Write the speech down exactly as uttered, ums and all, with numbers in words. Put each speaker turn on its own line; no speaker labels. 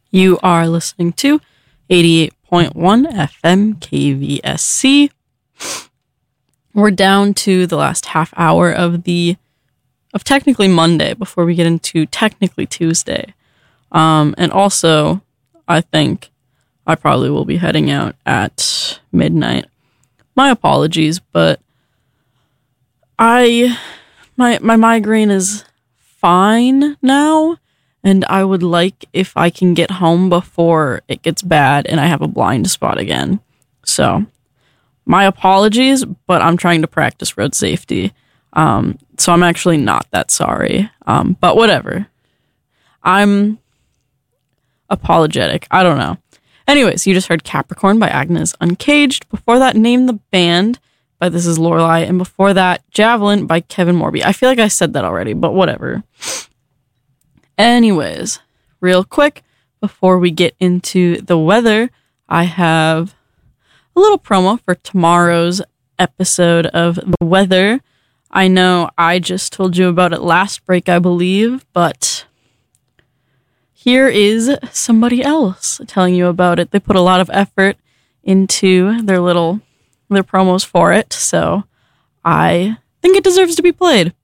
You are listening to eighty-eight point one F M K V S C. We're down to the last half hour of the of technically Monday before we get into technically Tuesday. Um, and also, I think I probably will be heading out at midnight. My apologies, but I my my migraine is fine now. And I would like if I can get home before it gets bad and I have a blind spot again. So, my apologies, but I'm trying to practice road safety. Um, so I'm actually not that sorry. Um, but whatever. I'm apologetic. I don't know. Anyways, you just heard Capricorn by Agnes Uncaged. Before that, Name the Band by This Is Lorelei. And before that, Javelin by Kevin Morby. I feel like I said that already, but whatever. Anyways, real quick, before we get into the weather, I have a little promo for tomorrow's episode of The Weather. I know I just told you about it last break, I believe, but here is somebody else telling you about it. They put a lot of effort into their little, their promos for it, so I think it deserves to be played.